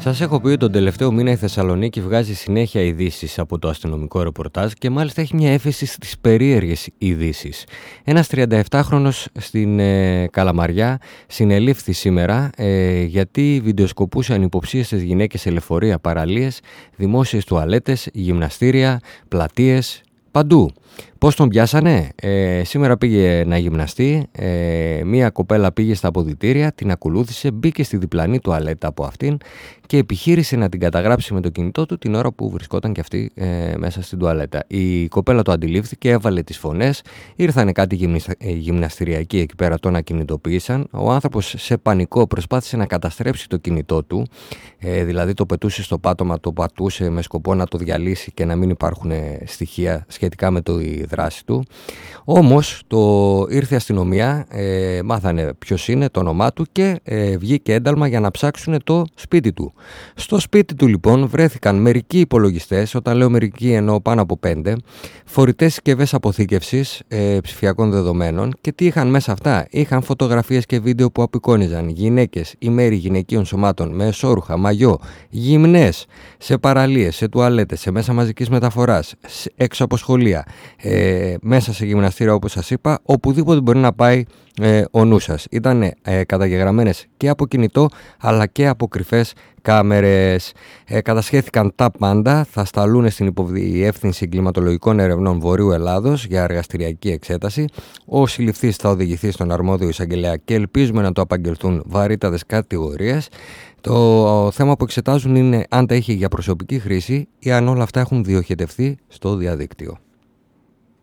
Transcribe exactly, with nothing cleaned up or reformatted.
Σας έχω πει ότι τον τελευταίο μήνα η Θεσσαλονίκη βγάζει συνέχεια ειδήσεις από το αστυνομικό ρεπορτάζ και μάλιστα έχει μια έφεση στις περίεργες ειδήσεις. Ένας τριανταεπτάχρονος στην ε, Καλαμαριά συνελήφθη σήμερα ε, γιατί βιντεοσκοπούσε ανυποψίαστες γυναίκες σε λεωφορεία, παραλίες, δημόσιες τουαλέτες, γυμναστήρια, πλατείες, παντού. Πώς τον πιάσανε? Ε, σήμερα πήγε να γυμναστεί, ε, μία κοπέλα πήγε στα αποδυτήρια, την ακολούθησε, μπήκε στη διπλανή τουαλέτα από αυτήν και επιχείρησε να την καταγράψει με το κινητό του την ώρα που βρισκόταν και αυτή ε, μέσα στην τουαλέτα. Η κοπέλα το αντιλήφθηκε, έβαλε τις φωνές, ήρθανε κάτι γυμνιστα... γυμναστηριακοί εκεί πέρα, τον ακινητοποίησαν. Ο άνθρωπος σε πανικό προσπάθησε να καταστρέψει το κινητό του, ε, δηλαδή το πετούσε στο πάτωμα, το πατούσε με σκοπό να το διαλύσει και να μην υπάρχουν στοιχεία σχετικά με το η δράση του. Όμως το ήρθε η αστυνομία, ε, μάθανε ποιος είναι, το όνομά του και ε, βγήκε ένταλμα για να ψάξουν το σπίτι του. Στο σπίτι του λοιπόν βρέθηκαν μερικοί υπολογιστές, όταν λέω μερικοί εννοώ πάνω από πέντε, φορητές συσκευές αποθήκευσης ε, ψηφιακών δεδομένων. Και τι είχαν μέσα αυτά? Είχαν φωτογραφίες και βίντεο που απεικόνιζαν γυναίκες ή μέρη γυναικείων σωμάτων με εσώρουχα, μαγιό, γυμνές, σε παραλίες, σε τουαλέτες, σε μέσα μαζικής μεταφοράς, έξω από σχολεία, ε, μέσα σε γυμναστήρια όπως σας είπα, οπουδήποτε μπορεί να πάει ε, ο νου σας. Ήταν ε, καταγεγραμμένες και από κινητό αλλά και από κρυφές κάμερες. Ε, κατασχέθηκαν τα πάντα, θα σταλούν στην Υποδιεύθυνση Εγκληματολογικών Ερευνών Βορείου Ελλάδος για εργαστηριακή εξέταση. Ο συλληφθής θα οδηγηθεί στον αρμόδιο εισαγγελέα και ελπίζουμε να το απαγγελθούν βαρύτατες κατηγορίες. Το θέμα που εξετάζουν είναι αν τα είχε για προσωπική χρήση ή αν όλα αυτά έχουν διοχετευθεί στο διαδίκτυο.